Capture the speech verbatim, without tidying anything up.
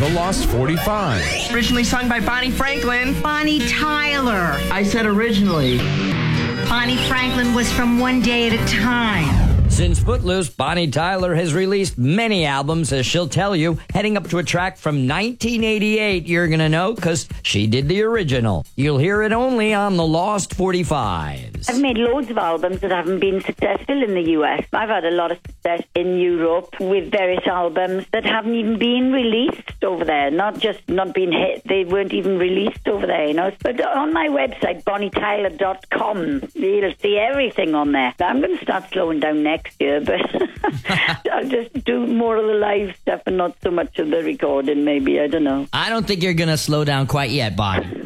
The Lost forty-five. Originally sung by Bonnie Franklin. Bonnie Tyler. I said originally. Bonnie Franklin was from One Day at a Time. Since Footloose, Bonnie Tyler has released many albums, as she'll tell you, heading up to a track from nineteen eighty-eight you're going to know because she did the original. You'll hear it only on The Lost forty-fives. I've made loads of albums that haven't been successful in the U S. I've had a lot of success in Europe with various albums that haven't even been released over there. Not just not been hit, they weren't even released over there, you know. But on my website, bonnie tyler dot com, you'll see everything on there. I'm going to start slowing down next year, but I'll just do more of the live stuff and not so much of the recording, maybe. I don't know. I don't think you're going to slow down quite yet, Bonnie.